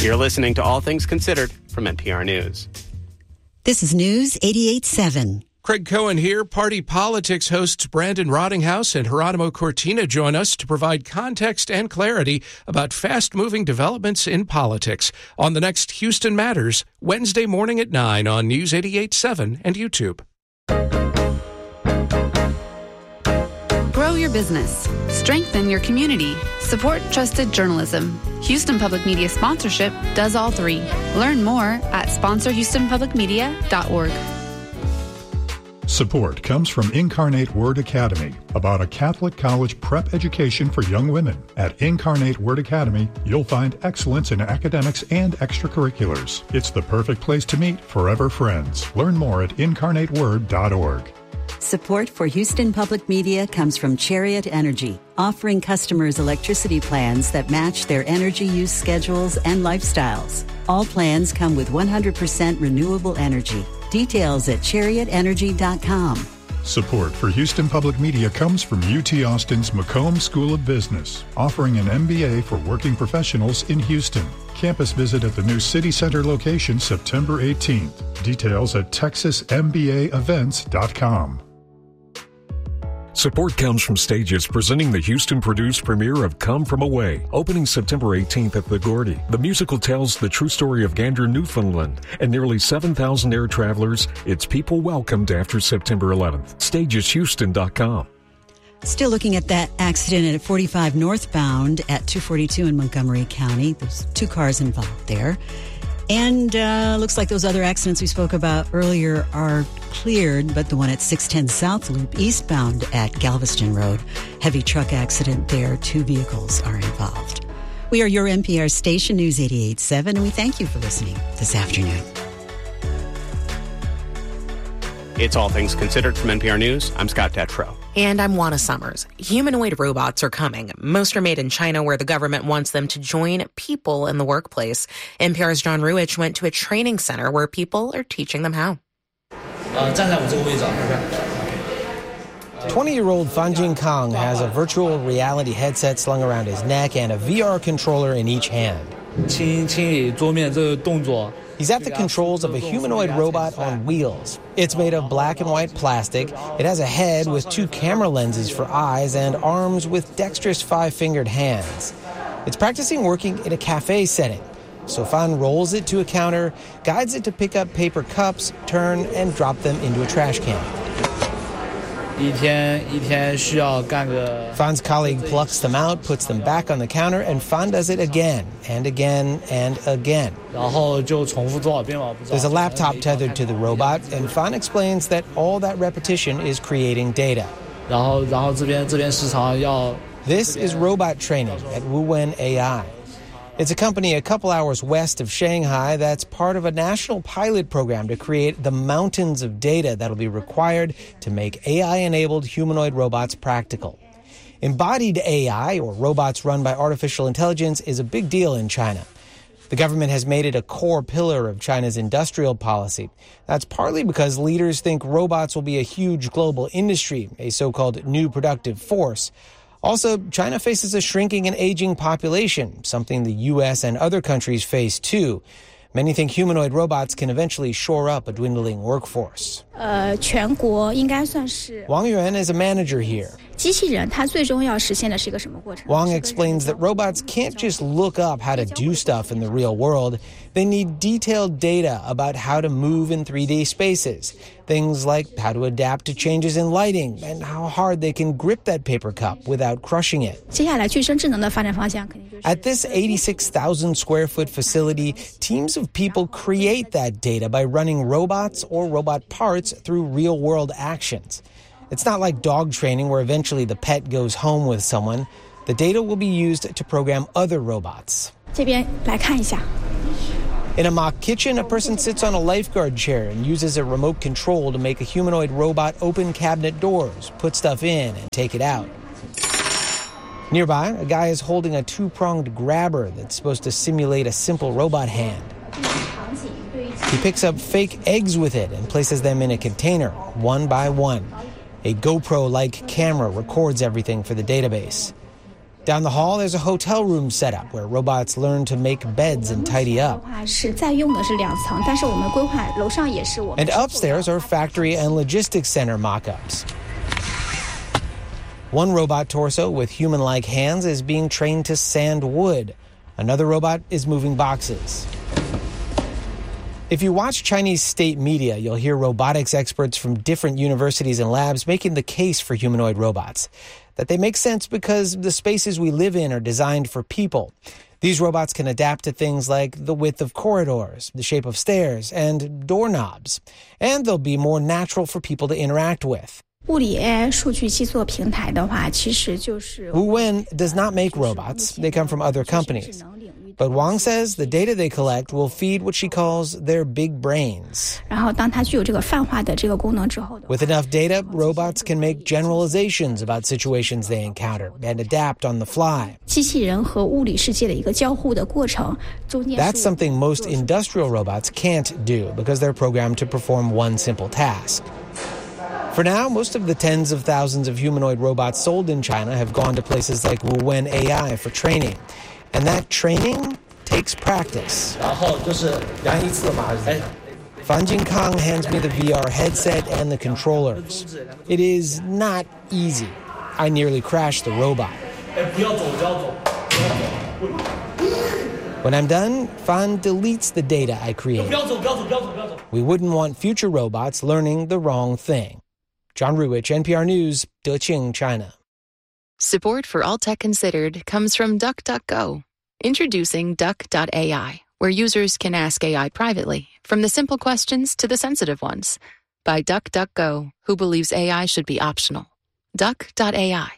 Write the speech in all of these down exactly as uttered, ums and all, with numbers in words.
You're listening to All Things Considered from N P R News. This is News eighty-eight point seven. Craig Cohen here. Party Politics hosts Brandon Rottinghouse and Geronimo Cortina join us to provide context and clarity about fast-moving developments in politics on the next Houston Matters, Wednesday morning at nine on News eighty-eight point seven and YouTube. Grow your business. Strengthen your community. Support trusted journalism. Houston Public Media sponsorship does all three. Learn more at sponsor houston public media dot org. Support comes from Incarnate Word Academy, about a Catholic college prep education for young women. At Incarnate Word Academy, you'll find excellence in academics and extracurriculars. It's the perfect place to meet forever friends. Learn more at incarnate word dot org. Support for Houston Public Media comes from Chariot Energy, offering customers electricity plans that match their energy use schedules and lifestyles. All plans come with one hundred percent renewable energy. Details at chariot energy dot com. Support for Houston Public Media comes from U T Austin's Macomb School of Business, offering an M B A for working professionals in Houston. Campus visit at the new City Center location September eighteenth. Details at texas m b a events dot com. Support comes from Stages, presenting the Houston-produced premiere of Come From Away, opening September eighteenth at the Gordy. The musical tells the true story of Gander, Newfoundland, and nearly seven thousand air travelers. Its people welcomed after September eleventh. stages houston dot com. Still looking at that accident at forty-five northbound at two forty-two in Montgomery County. There's two cars involved there. And uh, looks like those other accidents we spoke about earlier are cleared, but the one at six ten South Loop eastbound at Galveston Road, heavy truck accident there. Two vehicles are involved. We are your N P R station, News eighty-eight point seven, and we thank you for listening this afternoon. It's All Things Considered from N P R News. I'm Scott Detrow. And I'm Juana Summers. Humanoid robots are coming. Most are made in China, where the government wants them to join people in the workplace. N P R's John Ruich went to a training center where people are teaching them how. twenty-year-old Fan Jin Kang has a virtual reality headset slung around his neck and a V R controller in each hand. He's at the controls of a humanoid robot on wheels. It's made of black and white plastic. It has a head with two camera lenses for eyes and arms with dexterous five-fingered hands. It's practicing working in a cafe setting. So Fan rolls it to a counter, guides it to pick up paper cups, turn, and drop them into a trash can. Fan's colleague plucks them out, puts them back on the counter, and Fan does it again and again and again. There's a laptop tethered to the robot, and Fan explains that all that repetition is creating data. This is robot training at Wuwen A I. It's a company a couple hours west of Shanghai that's part of a national pilot program to create the mountains of data that'll be required to make A I-enabled humanoid robots practical. Embodied A I, or robots run by artificial intelligence, is a big deal in China. The government has made it a core pillar of China's industrial policy. That's partly because leaders think robots will be a huge global industry, a so-called new productive force. Also, China faces a shrinking and aging population, something the U S and other countries face too. Many think humanoid robots can eventually shore up a dwindling workforce. Wang Yuan is a manager here. Wang explains that robots can't just look up how to do stuff in the real world. They need detailed data about how to move in three D spaces. Things like how to adapt to changes in lighting and how hard they can grip that paper cup without crushing it. At this eighty-six thousand square foot facility, teams of people create that data by running robots or robot parts through real-world actions. It's not like dog training where eventually the pet goes home with someone. The data will be used to program other robots. In a mock kitchen, a person sits on a lifeguard chair and uses a remote control to make a humanoid robot open cabinet doors, put stuff in, and take it out. Nearby, a guy is holding a two-pronged grabber that's supposed to simulate a simple robot hand. He picks up fake eggs with it and places them in a container, one by one. A GoPro-like camera records everything for the database. Down the hall, there's a hotel room set up where robots learn to make beds and tidy up. And upstairs are factory and logistics center mock-ups. One robot torso with human-like hands is being trained to sand wood. Another robot is moving boxes. If you watch Chinese state media, you'll hear robotics experts from different universities and labs making the case for humanoid robots. That they make sense because the spaces we live in are designed for people. These robots can adapt to things like the width of corridors, the shape of stairs, and doorknobs. And they'll be more natural for people to interact with. Wu Wen does not make robots. They come from other companies. But Wang says the data they collect will feed what she calls their big brains. With enough data, robots can make generalizations about situations they encounter and adapt on the fly. That's something most industrial robots can't do because they're programmed to perform one simple task. For now, most of the tens of thousands of humanoid robots sold in China have gone to places like Wu Wen A I for training. And that training takes practice. Fan Jinkang hands me the V R headset and the controllers. It is not easy. I nearly crashed the robot. When I'm done, Fan deletes the data I created. We wouldn't want future robots learning the wrong thing. John Ruwich, N P R News, Deqing, China. Support for All Tech Considered comes from DuckDuckGo. Introducing Duck dot A I, where users can ask A I privately, from the simple questions to the sensitive ones. By DuckDuckGo, who believes A I should be optional. Duck dot A I.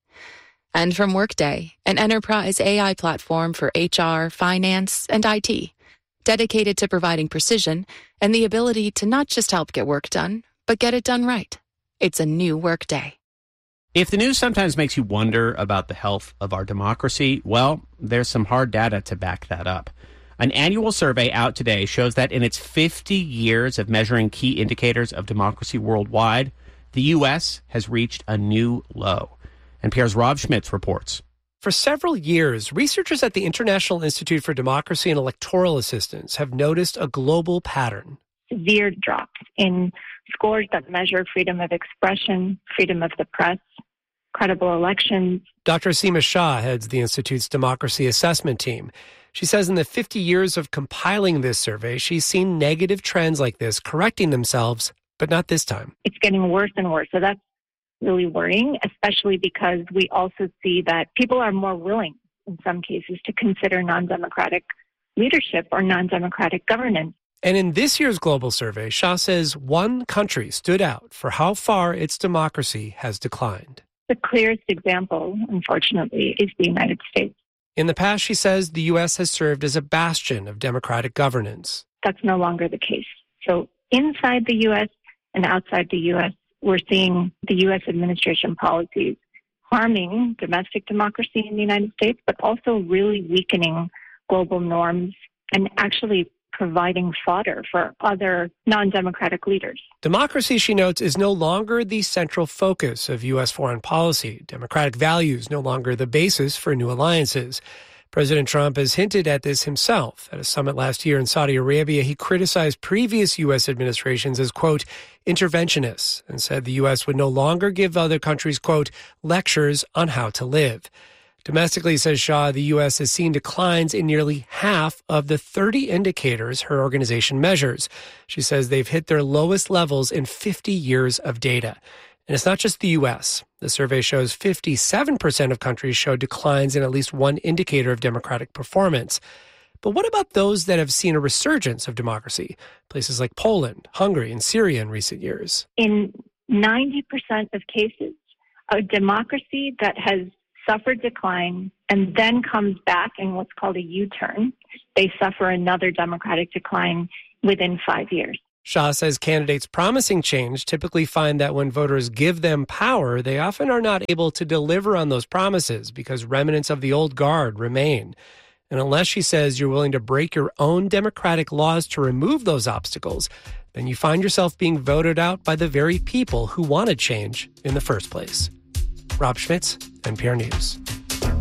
And from Workday, an enterprise A I platform for H R, finance, and I T, dedicated to providing precision and the ability to not just help get work done, but get it done right. It's a new Workday. If the news sometimes makes you wonder about the health of our democracy, well, there's some hard data to back that up. An annual survey out today shows that in its fifty years of measuring key indicators of democracy worldwide, the U S has reached a new low. N P R's Rob Schmitz reports. For several years, researchers at the International Institute for Democracy and Electoral Assistance have noticed a global pattern. Severe drops in scores that measure freedom of expression, freedom of the press, credible elections. Doctor Seema Shah heads the Institute's democracy assessment team. She says in the fifty years of compiling this survey, she's seen negative trends like this correcting themselves, but not this time. It's getting worse and worse. So that's really worrying, especially because we also see that people are more willing, in some cases, to consider non-democratic leadership or non-democratic governance. And in this year's global survey, Shah says one country stood out for how far its democracy has declined. The clearest example, unfortunately, is the United States. In the past, she says, the U S has served as a bastion of democratic governance. That's no longer the case. So inside the U S and outside the U S, we're seeing the U S administration policies harming domestic democracy in the United States, but also really weakening global norms and actually providing fodder for other non-democratic leaders. Democracy, she notes, is no longer the central focus of U S foreign policy. Democratic values no longer the basis for new alliances. President Trump has hinted at this himself. At a summit last year in Saudi Arabia, he criticized previous U S administrations as, quote, interventionists, and said the U S would no longer give other countries, quote, lectures on how to live. Domestically, says Shah, the U S has seen declines in nearly half of the thirty indicators her organization measures. She says they've hit their lowest levels in fifty years of data. And it's not just the U S. The survey shows fifty-seven percent of countries show declines in at least one indicator of democratic performance. But what about those that have seen a resurgence of democracy? Places like Poland, Hungary, and Syria in recent years. In ninety percent of cases, a democracy that has suffered decline and then comes back in what's called a U-turn, they suffer another democratic decline within five years. Shah says candidates promising change typically find that when voters give them power, they often are not able to deliver on those promises because remnants of the old guard remain. And unless, she says, you're willing to break your own democratic laws to remove those obstacles, then you find yourself being voted out by the very people who wanted change in the first place. Rob Schmitz, N P R News.